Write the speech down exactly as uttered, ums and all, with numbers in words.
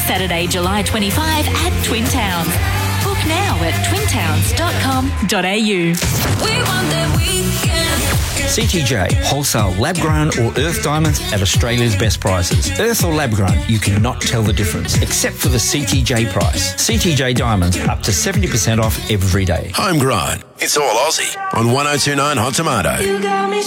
Saturday, July twenty-fifth at Twin Towns. Book now at twin towns dot com dot a u. We want that weekend. C T J, wholesale lab-grown or earth diamonds at Australia's best prices. Earth or lab-grown, you cannot tell the difference, except for the C T J price. C T J diamonds, up to seventy percent off every day. Homegrown. It's all Aussie on one oh two nine Hot Tomato. You got me